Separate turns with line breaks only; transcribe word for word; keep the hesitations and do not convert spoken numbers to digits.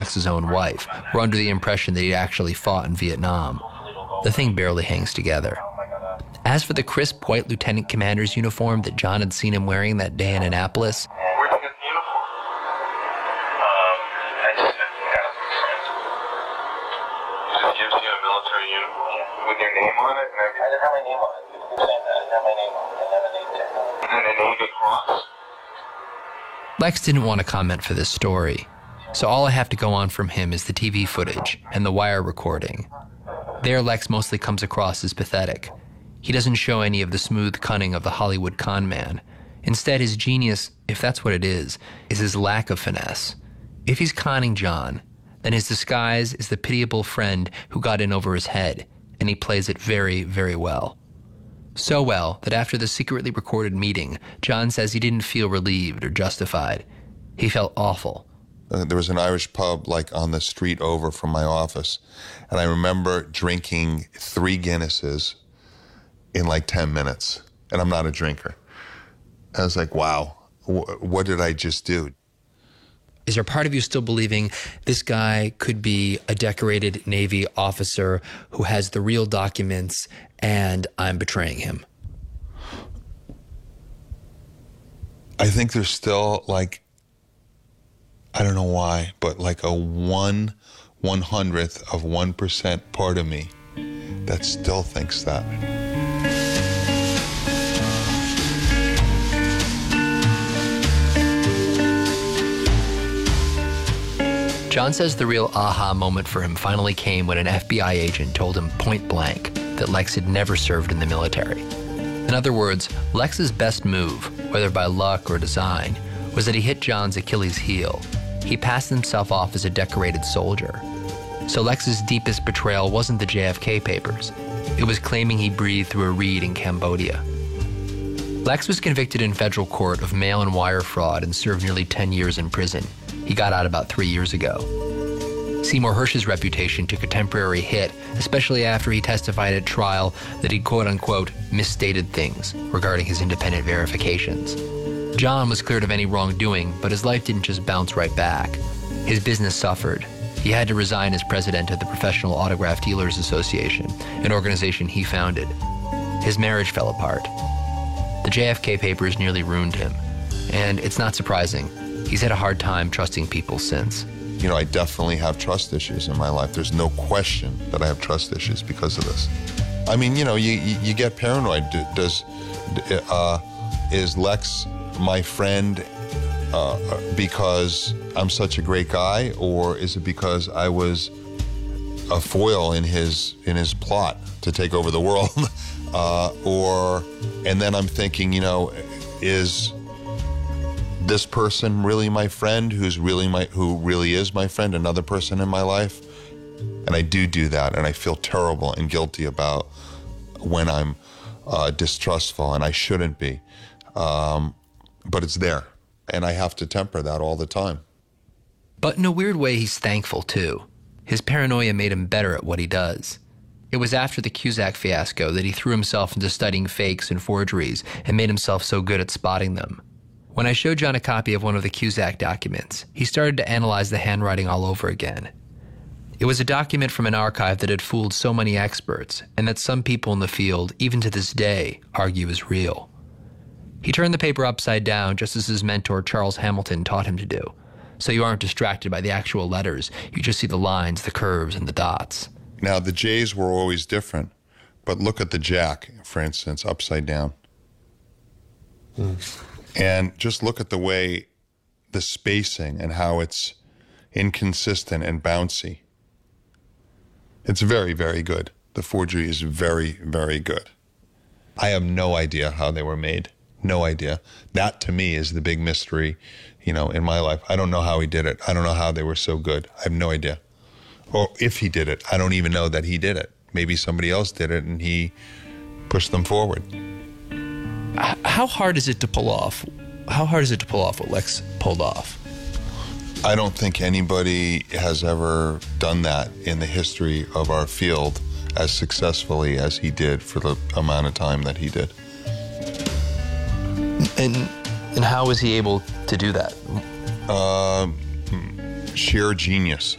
Lex's own wife were under the impression that he'd actually fought in Vietnam. The thing barely hangs together. As for the crisp white lieutenant commander's uniform that John had seen him wearing that day in Annapolis,
where'd you get the uniform? Um, I just got it from friends. It just gives you a military uniform with your name on it and everything. I didn't have my name on it. You keep saying that. I didn't have my name on it. I didn't have a name tag. And a Navy cross.
Lex didn't want to comment for this story, so all I have to go on from him is the T V footage and the wire recording. There, Lex mostly comes across as pathetic. He doesn't show any of the smooth cunning of the Hollywood con man. Instead, his genius, if that's what it is, is his lack of finesse. If he's conning John, then his disguise is the pitiable friend who got in over his head, and he plays it very, very well. So well that after the secretly recorded meeting, John says he didn't feel relieved or justified. He felt awful.
Uh, there was an Irish pub like on the street over from my office, and I remember drinking three Guinnesses in like ten minutes, and I'm not a drinker. I was like, wow, wh- what did I just do?
Is there part of you still believing this guy could be a decorated Navy officer who has the real documents and I'm betraying him?
I think there's still like, I don't know why, but like a one one hundredth of one percent part of me that still thinks that.
John says the real aha moment for him finally came when an F B I agent told him point blank that Lex had never served in the military. In other words, Lex's best move, whether by luck or design, was that he hit John's Achilles heel. He passed himself off as a decorated soldier. So Lex's deepest betrayal wasn't the J F K papers. It was claiming he breathed through a reed in Cambodia. Lex was convicted in federal court of mail and wire fraud and served nearly ten years in prison. He got out about three years ago. Seymour Hersh's reputation took a temporary hit, especially after he testified at trial that he quote-unquote misstated things regarding his independent verifications. John was cleared of any wrongdoing, but his life didn't just bounce right back. His business suffered. He had to resign as president of the Professional Autograph Dealers Association, an organization he founded. His marriage fell apart. The J F K papers nearly ruined him, and it's not surprising. He's had a hard time trusting people since.
You know, I definitely have trust issues in my life. There's no question that I have trust issues because of this. I mean, you know, you, you, you get paranoid. Does, uh, is Lex my friend uh, because I'm such a great guy, or is it because I was a foil in his in his plot to take over the world? uh, or, and then I'm thinking, you know, is this person really my friend, who's really my, who really is my friend, another person in my life? And I do do that, and I feel terrible and guilty about when I'm uh, distrustful, and I shouldn't be. Um, but it's there, and I have to temper that all the time.
But in a weird way, he's thankful, too. His paranoia made him better at what he does. It was after the Cusack fiasco that he threw himself into studying fakes and forgeries and made himself so good at spotting them. When I showed John a copy of one of the Cusack documents, he started to analyze the handwriting all over again. It was a document from an archive that had fooled so many experts, and that some people in the field, even to this day, argue is real. He turned the paper upside down just as his mentor Charles Hamilton taught him to do, so you aren't distracted by the actual letters, you just see the lines, the curves, and the dots.
Now, the J's were always different, but look at the Jack, for instance, upside down. Mm. And just look at the way, the spacing and how it's inconsistent and bouncy. It's very, very good. The forgery is very, very good. I have no idea how they were made. No idea. That, to me, is the big mystery, you know, in my life. I don't know how he did it. I don't know how they were so good. I have no idea. Or if he did it, I don't even know that he did it. Maybe somebody else did it and he pushed them forward.
How hard is it to pull off? How hard is it to pull off what Lex pulled off?
I don't think anybody has ever done that in the history of our field as successfully as he did for the amount of time that he did.
And and how was he able to do that?
Uh, sheer genius.